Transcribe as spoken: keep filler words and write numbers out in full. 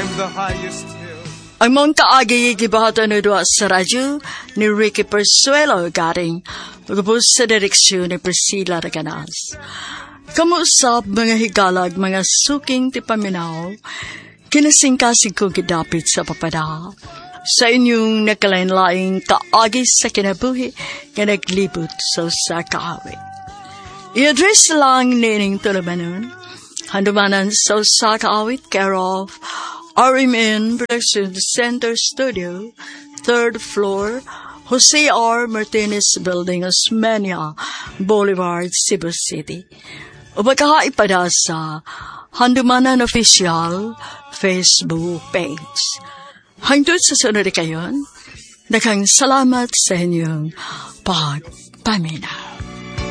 the highest hill. Ang mong kaagi gibahatan na doon sa radyo ni Ricky Persuelo garing magabos sa direksyon ni Priscilla Raganas. Kamuusap mga higalag mga suking tipaminaw, kinasingkasing ko gidapit sa papada. Sa inyong nakalain-laing kaagi sa kinabuhi na naglibot sa sa kaawit. I-address lang nining tulumanon, handumanan sa sa kaawit care of R M N Production Center Studio, third floor, Jose R. Martinez Building, Osmeña Boulevard, Cebu City. O magkakaipada sa Handumanan Official Facebook page. Hangtod sa sunod kayon, nakang salamat sa inyong pagpaminaw.